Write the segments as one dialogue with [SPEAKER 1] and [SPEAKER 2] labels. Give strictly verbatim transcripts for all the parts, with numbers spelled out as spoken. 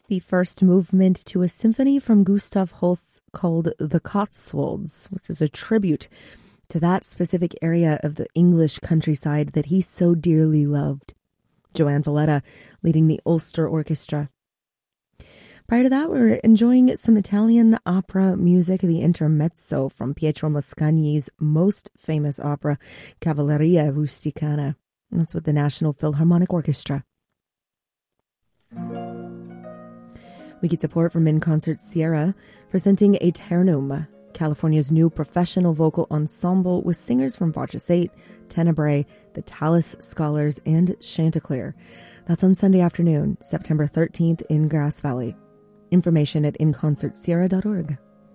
[SPEAKER 1] the first movement to a symphony from Gustav Holst called The Cotswolds, which is a tribute to that specific area of the English countryside that he so dearly loved. Joanne Valletta leading the Ulster Orchestra. Prior to that, we were enjoying some Italian opera music, the Intermezzo from Pietro Mascagni's most famous opera, Cavalleria Rusticana. That's with the National Philharmonic Orchestra. We get support from In Concert Sierra, presenting Aeternum, California's new professional vocal ensemble with singers from Voce eight, Tenebrae, the Tallis Scholars, and Chanticleer. That's on Sunday afternoon, September thirteenth in Grass Valley. Information at in concert sierra dot org.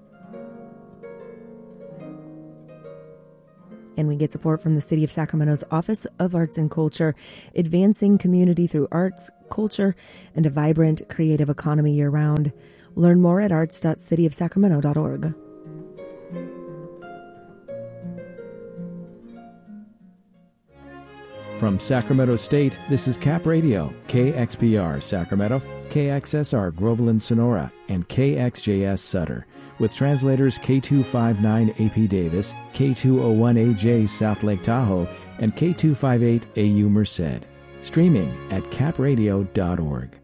[SPEAKER 1] And we get support from the City of Sacramento's Office of Arts and Culture, advancing community through arts, culture, and a vibrant creative economy year-round. Learn more at arts dot city of sacramento dot org.
[SPEAKER 2] From Sacramento State, this is Cap Radio, K X P R Sacramento, K X S R Groveland Sonora, and K X J S Sutter, with translators K two fifty-nine A P Davis, K two oh one A J South Lake Tahoe, and K two fifty-eight A U Merced. Streaming at cap radio dot org.